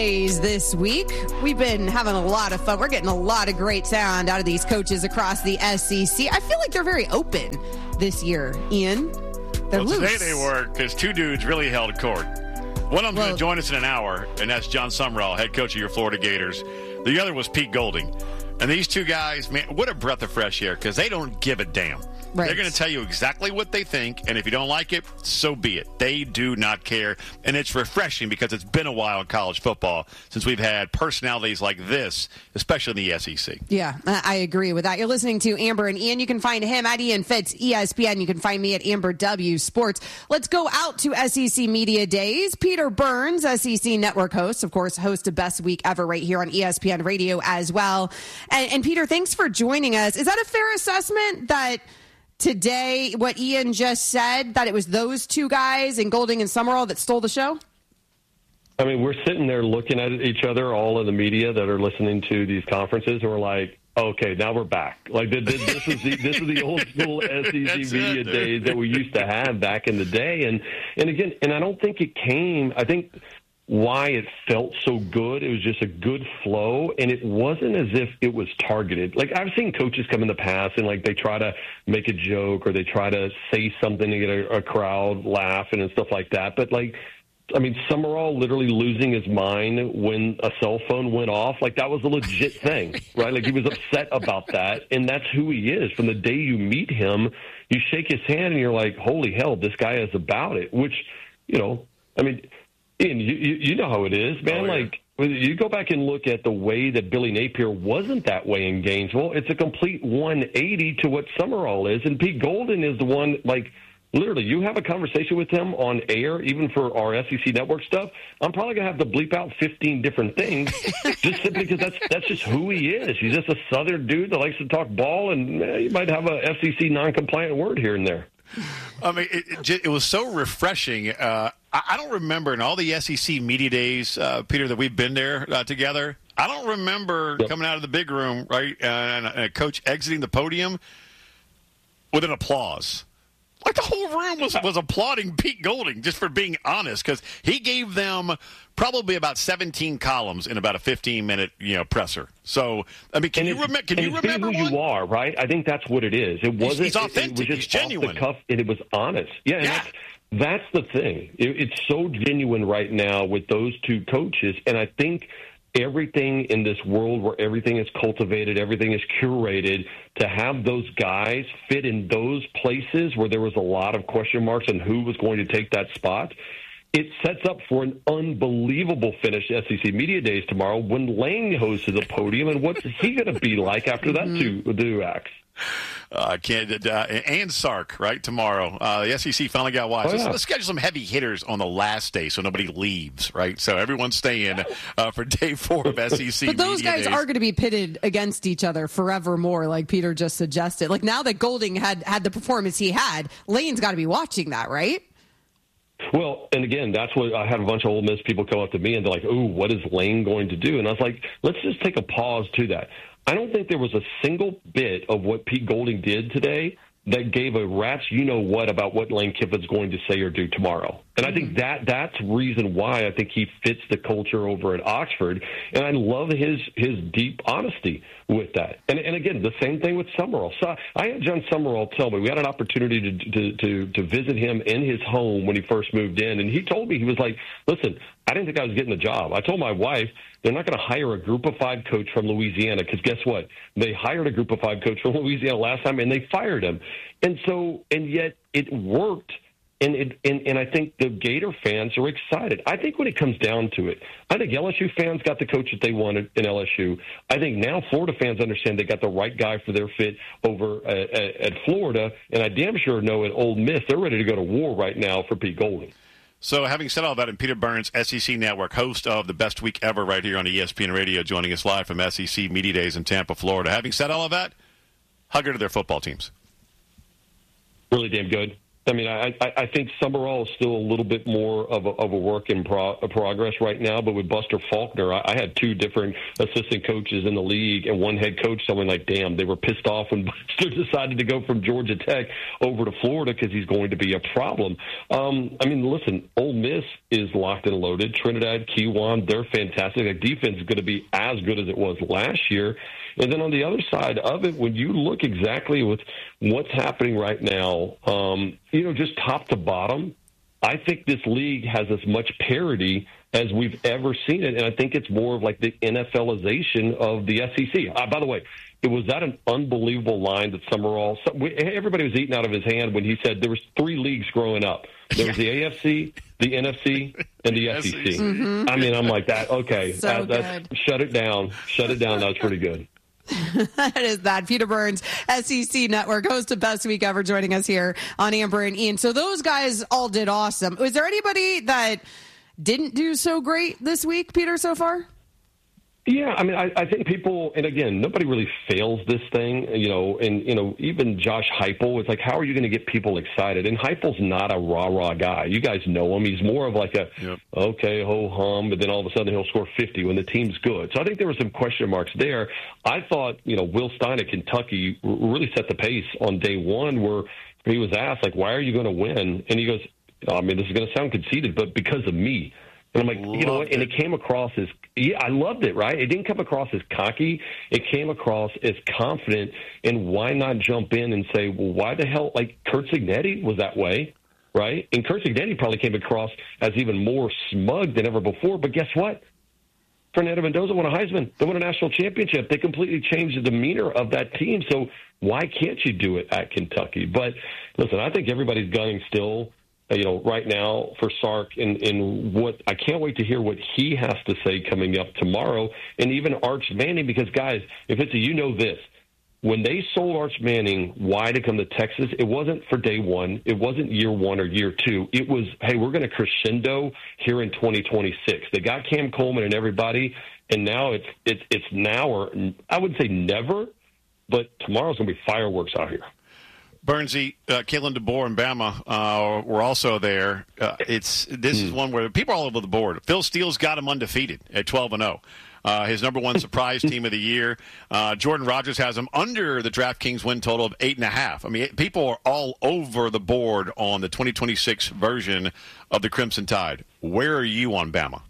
This week, we've been having a lot of fun. We're getting a lot of great sound out of these coaches across the SEC. I feel like they're very open this year, Ian. They're loose. Today they were, because two dudes really held court. One of them's going to join us in an hour, and that's John Summerall, head coach of your Florida Gators. The other was Pete Golding. And these two guys, man, what a breath of fresh air, because they don't give a damn. Right. They're going to tell you exactly what they think, and if you don't like it, so be it. They do not care, and it's refreshing because it's been a while in college football since we've had personalities like this, especially in the SEC. Yeah, I agree with that. You're listening to Amber and Ian. You can find him at Ian Fitz, ESPN. You can find me at Amber W Sports. Let's go out to SEC Media Days. Peter Burns, SEC Network host, of course, host of Best Week Ever right here on ESPN Radio as well. And Peter, thanks for joining us. Is that a fair assessment that today, what Ian just said, that it was those two guys in Golding and Summerall that stole the show? I mean, we're sitting there looking at each other, all in the media that are listening to these conferences, and we're like, okay, now we're back. Like this is the old school SEC media days that we used to have back in the day. And again, I don't think it came. I think why it felt so good, it was just a good flow, and it wasn't as if it was targeted. Like, I've seen coaches come in the past and, like, they try to make a joke or they try to say something to get a crowd laughing and stuff like that. But, like, I mean, Summerall literally losing his mind when a cell phone went off, like, that was a legit thing, right? Like, he was upset about that, and that's who he is. From the day you meet him, you shake his hand and you're like, holy hell, this guy is about it, which, you know, I mean, Ian, you know how it is, man. Oh, yeah. Like, when you go back and look at the way that Billy Napier wasn't that way in Gainesville, it's a complete 180 to what Summerall is. And Pete Golding is the one, like, literally, you have a conversation with him on air, even for our SEC Network stuff, I'm probably going to have to bleep out 15 different things just simply because that's just who he is. He's just a Southern dude that likes to talk ball, and you might have a FCC non-compliant word here and there. I mean, it was so refreshing. I don't remember in all the SEC media days, Peter, that we've been there together. I don't remember coming out of the big room, right, and a coach exiting the podium with an applause. Like, the whole room was applauding Pete Golding just for being honest, because he gave them probably about 17 columns in about a 15-minute, presser. So, I mean, can you remember who you are, right? I think that's what it is. It wasn't. He's authentic. It was just he's genuine. off the cuff, and it was honest. Yeah. That's the thing. It's so genuine right now with those two coaches, and I think everything in this world where everything is cultivated, everything is curated, to have those guys fit in those places where there was a lot of question marks on who was going to take that spot, it sets up for an unbelievable finish SEC Media Days tomorrow when Lane goes to the podium, and what's he going to be like after that two acts? And Sark, right, tomorrow. The SEC finally got watched. Let's schedule some heavy hitters on the last day so nobody leaves, right? So everyone's staying for day 4 of SEC But those guys days. are going to be pitted against each other forevermore, like Peter just suggested. Like, now that Golding had the performance he had, Lane's got to be watching that, right? Well, and again, that's what I had a bunch of Ole Miss people come up to me and they're like, ooh, what is Lane going to do? And I was like, let's just take a pause to that. I don't think there was a single bit of what Pete Golding did today that gave a rat's you-know-what about what Lane Kiffin's going to say or do tomorrow. And I think that's reason why I think he fits the culture over at Oxford. And I love his deep honesty with that. And again, the same thing with Summerall. So I had John Summerall tell me, we had an opportunity to visit him in his home when he first moved in. And he told me, he was like, listen, I didn't think I was getting the job. I told my wife, they're not going to hire a group of 5 coach from Louisiana, because guess what? They hired a group of 5 coach from Louisiana last time, and they fired him. And yet it worked. And I think the Gator fans are excited. I think when it comes down to it, I think LSU fans got the coach that they wanted in LSU. I think now Florida fans understand they got the right guy for their fit over at Florida. And I damn sure know at Ole Miss, they're ready to go to war right now for Pete Golding. So having said all that, and Peter Burns, SEC Network, host of the Best Week Ever right here on ESPN Radio, joining us live from SEC Media Days in Tampa, Florida. Having said all of that, hug her to their football teams. Really damn good. I mean, I think Summerall is still a little bit more of a work in progress right now. But with Buster Faulkner, I had two different assistant coaches in the league, and one head coach telling me, like, damn, they were pissed off when Buster decided to go from Georgia Tech over to Florida because he's going to be a problem. I mean, listen, Ole Miss is locked and loaded. Trinidad, Kiwan, they're fantastic. Their defense is going to be as good as it was last year. And then on the other side of it, when you look exactly with what's happening right now, just top to bottom, I think this league has as much parity as we've ever seen it. And I think it's more of like the NFLization of the SEC. By the way, was that an unbelievable line that Summerall, everybody was eating out of his hand when he said there was 3 leagues growing up. There was the AFC, the NFC, and the SEC. Mm-hmm. I mean, I'm like that. Okay, that's shut it down. Shut it down. That's pretty good. That is that. Peter Burns, SEC Network, host of Best Week Ever, joining us here on Amber and Ian. So those guys all did awesome. Was there anybody that didn't do so great this week, Peter, so far? Yeah, I mean, I think people, and again, nobody really fails this thing, and even Josh Heupel, it's like, how are you going to get people excited? And Heupel's not a rah-rah guy. You guys know him. He's more of like okay, ho-hum, but then all of a sudden he'll score 50 when the team's good. So I think there were some question marks there. I thought, Will Stein at Kentucky really set the pace on day one where he was asked, like, why are you going to win? And he goes, I mean, this is going to sound conceited, but because of me. And I'm like, you know what? And it came across as, I loved it, right? It didn't come across as cocky. It came across as confident. And why not jump in and say, well, why the hell? Like Curt Cignetti was that way, right? And Curt Cignetti probably came across as even more smug than ever before. But guess what? Fernando Mendoza won a Heisman. They won a national championship. They completely changed the demeanor of that team. So why can't you do it at Kentucky? But listen, I think everybody's gunning still. Right now for Sark and what I can't wait to hear what he has to say coming up tomorrow, and even Arch Manning, because guys, if it's this, when they sold Arch Manning why to come to Texas, it wasn't for day one, it wasn't year 1 or year 2, it was, hey, we're going to crescendo here in 2026. They got Cam Coleman and everybody, and now it's now or I wouldn't say never, but tomorrow's going to be fireworks out here. Burnsy, Kalen DeBoer and Bama were also there. This is one where people are all over the board. Phil Steele's got him undefeated at 12-0. His number one surprise team of the year. Jordan Rodgers has him under the DraftKings win total of 8.5. I mean, people are all over the board on the 2026 version of the Crimson Tide. Where are you on Bama?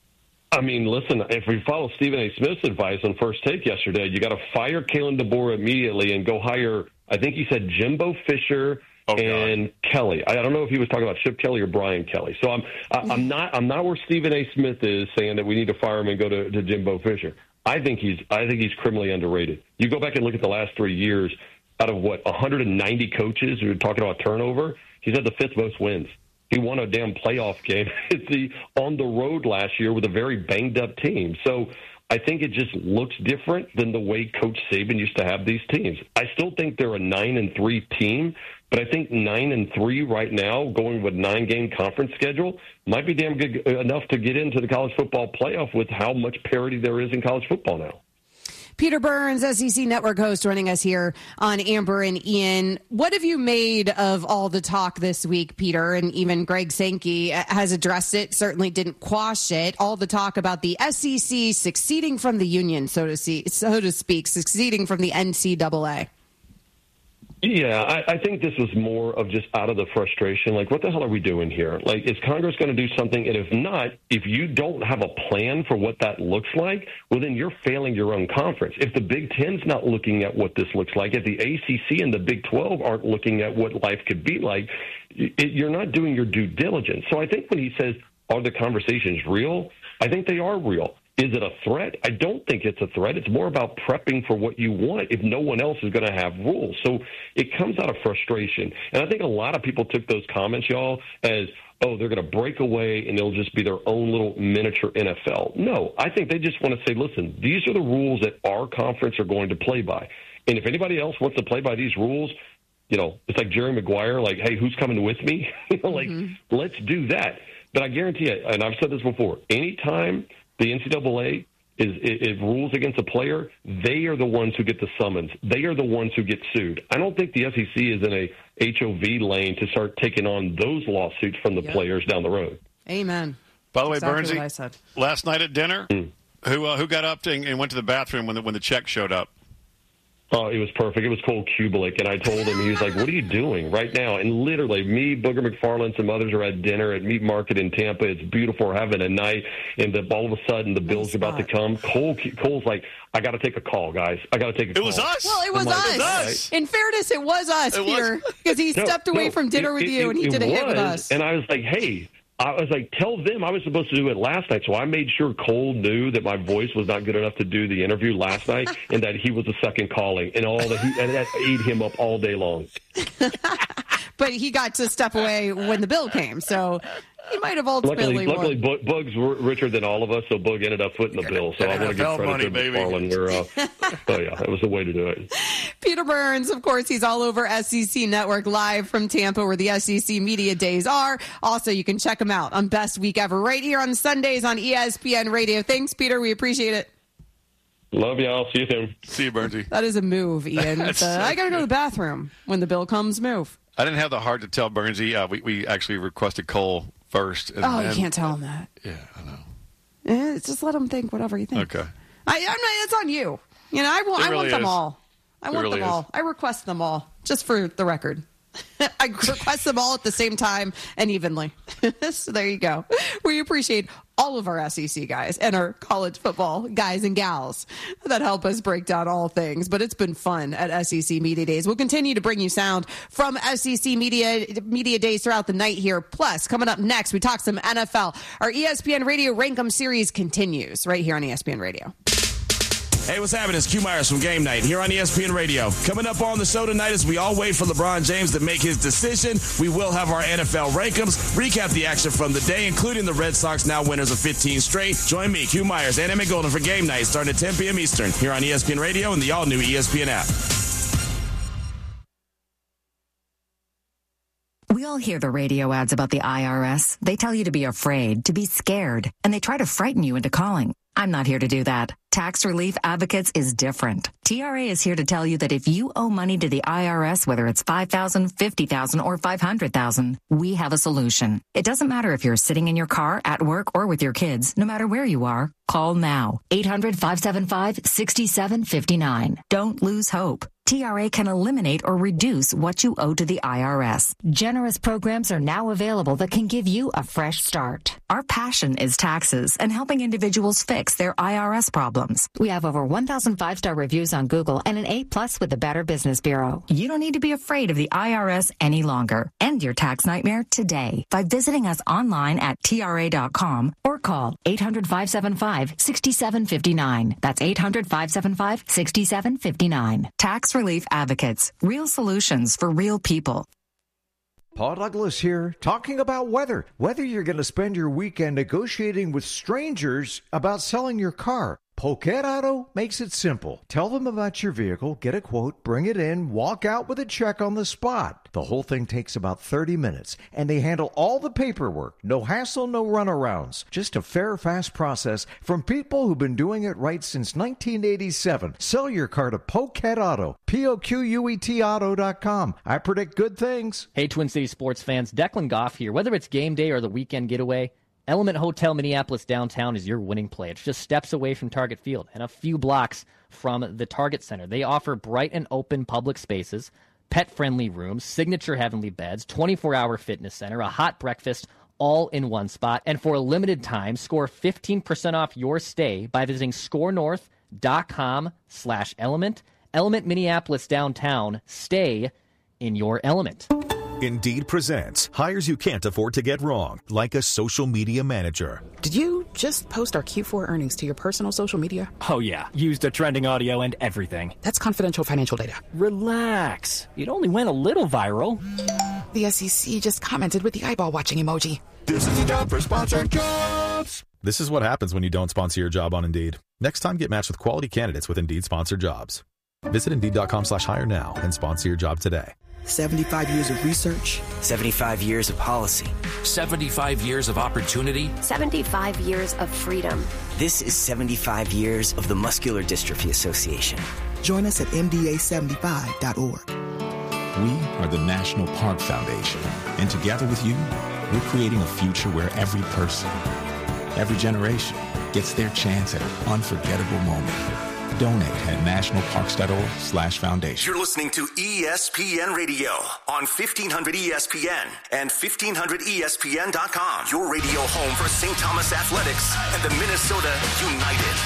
I mean, listen, if we follow Stephen A. Smith's advice on First Take yesterday, you got to fire Kalen DeBoer immediately and go hire, I think he said Jimbo Fisher and Kelly. I don't know if he was talking about Chip Kelly or Brian Kelly. So I'm not where Stephen A. Smith is saying that we need to fire him and go to Jimbo Fisher. I think he's criminally underrated. You go back and look at the last 3 years, out of 190 coaches who are talking about turnover, he's had the 5th most wins. He won a damn playoff game on the road last year with a very banged-up team. So I think it just looks different than the way Coach Saban used to have these teams. I still think they're a 9-3 team, but I think 9-3 right now, going with 9-game conference schedule, might be damn good enough to get into the college football playoff with how much parity there is in college football now. Peter Burns, SEC Network host, joining us here on Amber and Ian. What have you made of all the talk this week, Peter? And even Greg Sankey has addressed it, certainly didn't quash it. All the talk about the SEC succeeding from the union, so to speak, succeeding from the NCAA. Yeah, I think this was more of just out of the frustration. Like, what the hell are we doing here? Like, is Congress going to do something? And if not, if you don't have a plan for what that looks like, well, then you're failing your own conference. If the Big Ten's not looking at what this looks like, if the ACC and the Big 12 aren't looking at what life could be like, you're not doing your due diligence. So I think when he says, are the conversations real? I think they are real. Is it a threat? I don't think it's a threat. It's more about prepping for what you want if no one else is going to have rules. So it comes out of frustration. And I think a lot of people took those comments, y'all, as, oh, they're going to break away and it'll just be their own little miniature NFL. No, I think they just want to say, listen, these are the rules that our conference are going to play by. And if anybody else wants to play by these rules, it's like Jerry Maguire, like, hey, who's coming with me? Let's do that. But I guarantee you, and I've said this before, anytime the NCAA if rules against a player, they are the ones who get the summons. They are the ones who get sued. I don't think the SEC is in a HOV lane to start taking on those lawsuits from the players down the road. Amen. By the way, Exactly Bernsey, what I said. last night at dinner, who got up and went to the bathroom when the check showed up? Oh, it was perfect. It was Cole Kubelik, and I told him, he was like, what are you doing right now? And literally, me, Booger McFarland, some others are at dinner at Meat Market in Tampa. It's beautiful. We're having a night, and all of a sudden, the bill's about to come. Cole's like, I got to take a call, guys. I got to take a call. It was us. Well, it was us. In fairness, it was us, Peter, because he stepped away from dinner with you, and he did a hit with us. And I was like, hey. I was like, tell them I was supposed to do it last night. So I made sure Cole knew that my voice was not good enough to do the interview last night and that he was the second calling and that ate him up all day long. But he got to step away when the bill came. So he might have ultimately Luckily, Boog's richer than all of us, so Boog ended up footing the bill. So I want to give credit to McFarland. So, yeah, that was the way to do it. Peter Burns, of course, he's all over SEC Network live from Tampa where the SEC Media Days are. Also, you can check him out on Best Week Ever right here on Sundays on ESPN Radio. Thanks, Peter. We appreciate it. Love y'all. See you soon. See you, Bernsey. That is a move, Ian. I got to go to the bathroom when the bill comes. Move. I didn't have the heart to tell Bernsey. We actually requested Cole first. You can't tell him that. Yeah, I know. Just let him think whatever he thinks. Okay. It's on you. I want them all. I want them all. I request them all, just for the record. I request them all at the same time and evenly. So there you go. We appreciate all of our SEC guys and our college football guys and gals that help us break down all things. But it's been fun at SEC Media Days. We'll continue to bring you sound from SEC Media Days throughout the night here. Plus, coming up next, we talk some NFL. Our ESPN Radio Rank 'em series continues right here on ESPN Radio. Hey, what's happening? It's Q Myers from Game Night here on ESPN Radio. Coming up on the show tonight as we all wait for LeBron James to make his decision, we will have our NFL Rank'ems, recap the action from the day, including the Red Sox now winners of 15 straight. Join me, Q Myers, and Emmett Golden for Game Night starting at 10 p.m. Eastern here on ESPN Radio and the all-new ESPN app. We all hear the radio ads about the IRS. They tell you to be afraid, to be scared, and they try to frighten you into calling. I'm not here to do that. Tax Relief Advocates is different. TRA is here to tell you that if you owe money to the IRS, whether it's $5,000, $50,000, or $500,000, we have a solution. It doesn't matter if you're sitting in your car, at work, or with your kids. No matter where you are, call now. 800-575-6759. Don't lose hope. TRA can eliminate or reduce what you owe to the IRS. Generous programs are now available that can give you a fresh start. Our passion is taxes and helping individuals fix their IRS problems. We have over 1,000 5-star reviews on Google and an A+ with the Better Business Bureau. You don't need to be afraid of the IRS any longer. End your tax nightmare today by visiting us online at TRA.com or call 800-575-6759. That's 800-575-6759. Tax Relief Advocates. Real solutions for real people. Paul Douglas here, talking about weather. Whether you're going to spend your weekend negotiating with strangers about selling your car, Poquet Auto makes it simple. Tell them about your vehicle, get a quote, bring it in, walk out with a check on the spot. The whole thing takes about 30 minutes, and they handle all the paperwork. No hassle, no runarounds. Just a fair, fast process from people who've been doing it right since 1987. Sell your car to Poquet Auto, P-O-Q-U-E-T Auto.com. I predict good things. Hey, Twin City sports fans, Declan Goff here. Whether it's game day or the weekend getaway, Element Hotel Minneapolis downtown is your winning play. It's just steps away from Target Field and a few blocks from the Target Center. They offer bright and open public spaces, pet-friendly rooms, signature heavenly beds, 24-hour fitness center, a hot breakfast, all in one spot. And for a limited time, score 15% off your stay by visiting scorenorth.com/element. Element Minneapolis downtown. Stay in your element. Indeed presents hires you can't afford to get wrong, like a social media manager. Did you just post our Q4 earnings to your personal social media? Oh, yeah. Used the trending audio and everything. That's confidential financial data. Relax. It only went a little viral. The SEC just commented with the eyeball watching emoji. This is the job for sponsored jobs. This is what happens when you don't sponsor your job on Indeed. Next time, get matched with quality candidates with Indeed sponsored jobs. Visit Indeed.com/hire now and sponsor your job today. 75 years of research. 75 years of policy. 75 years of opportunity. 75 years of freedom. This is 75 years of the Muscular Dystrophy Association. Join us at MDA75.org. We are the National Park Foundation, and together with you, we're creating a future where every person, every generation gets their chance at an unforgettable moment. Donate at nationalparks.org/foundation. You're listening to ESPN Radio on 1500 ESPN and 1500ESPN.com. Your radio home for St. Thomas Athletics and the Minnesota United.